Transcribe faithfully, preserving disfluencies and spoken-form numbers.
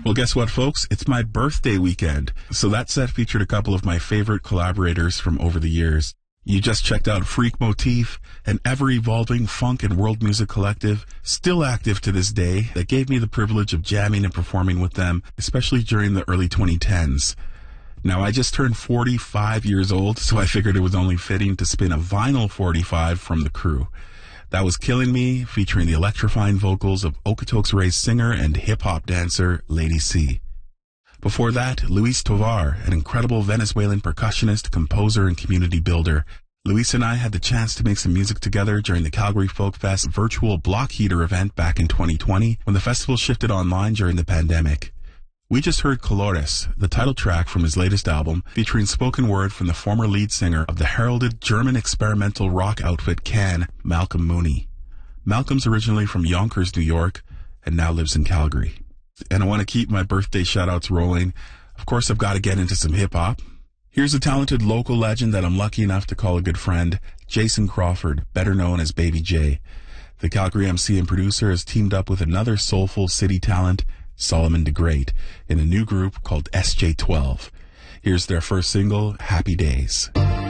Well, guess what, folks? It's my birthday weekend. So that set featured a couple of my favorite collaborators from over the years. You just checked out Freak Motif, an ever-evolving funk and world music collective, still active to this day, that gave me the privilege of jamming and performing with them, especially during the early twenty tens. Now, I just turned forty-five years old, so I figured it was only fitting to spin a vinyl forty-five from the crew. That was Killing Me, featuring the electrifying vocals of Okotoks Ray's singer and hip-hop dancer, Lady C. Before that, Luis Tovar, an incredible Venezuelan percussionist, composer, and community builder. Luis and I had the chance to make some music together during the Calgary Folk Fest virtual Block Heater event back in twenty twenty, when the festival shifted online during the pandemic. We just heard Colores, the title track from his latest album, featuring spoken word from the former lead singer of the heralded German experimental rock outfit Can, Malcolm Mooney. Malcolm's originally from Yonkers, New York, and now lives in Calgary. And I want to keep my birthday shout-outs rolling. Of course, I've got to get into some hip-hop. Here's a talented local legend that I'm lucky enough to call a good friend, Jason Crawford, better known as Baby J. The Calgary M C and producer has teamed up with another soulful city talent, Solomon DeGreat, in a new group called S J twelve. Here's their first single, Happy Days.